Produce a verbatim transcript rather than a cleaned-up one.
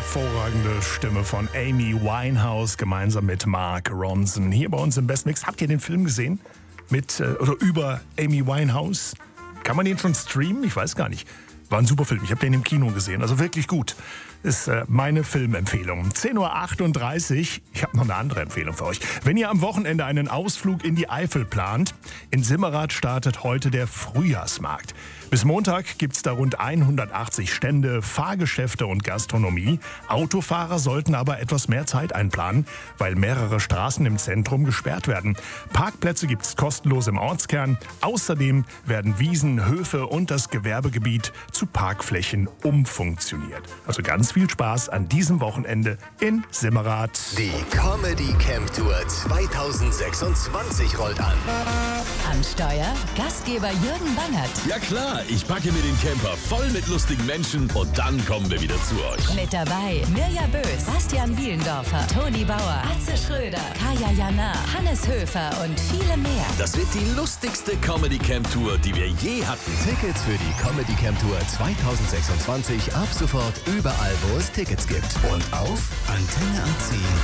hervorragende Stimme von Amy Winehouse gemeinsam mit Mark Ronson. Hier bei uns im Best Mix. Habt ihr den Film gesehen? Mit, äh, oder über Amy Winehouse? Kann man den schon streamen? Ich weiß gar nicht. War ein super Film. Ich habe den im Kino gesehen. Also wirklich gut. Ist äh, meine Filmempfehlung. zehn Uhr achtunddreißig. Ich habe noch eine andere Empfehlung für euch. Wenn ihr am Wochenende einen Ausflug in die Eifel plant, in Simmerath startet heute der Frühjahrsmarkt. Bis Montag gibt es da rund hundertachtzig Stände, Fahrgeschäfte und Gastronomie. Autofahrer sollten aber etwas mehr Zeit einplanen, weil mehrere Straßen im Zentrum gesperrt werden. Parkplätze gibt es kostenlos im Ortskern. Außerdem werden Wiesen, Höfe und das Gewerbegebiet zu Parkflächen umfunktioniert. Also ganz viel Spaß an diesem Wochenende in Simmerath. Die Comedy Camp Tour zweitausendsechsundzwanzig rollt an. Am Steuer Gastgeber Jürgen Bangert. Ja klar, ich packe mir den Camper voll mit lustigen Menschen und dann kommen wir wieder zu euch. Mit dabei Mirja Bös, Bastian Bielendorfer, Toni Bauer, Atze Schröder, Kaya Jana, Hannes Höfer und viele mehr. Das wird die lustigste Comedy Camp Tour, die wir je hatten. Tickets für die Comedy Camp Tour zweitausendsechsundzwanzig ab sofort überall, wo es Tickets gibt. Und auf antenne punkt a c